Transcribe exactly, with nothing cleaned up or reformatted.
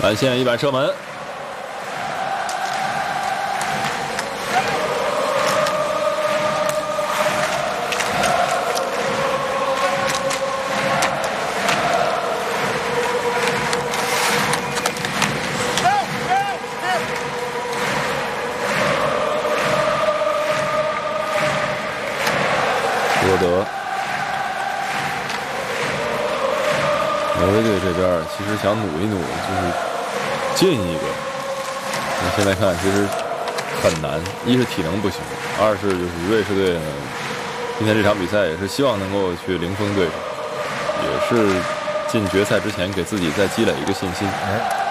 蓝线一板射门。 罗德，挪威队这边其实想努一努，就是进一个。那现在看其实很难，一是体能不行，二是就是瑞士队呢，今天这场比赛也是希望能够去零封对手，也是进决赛之前给自己再积累一个信心。 哎。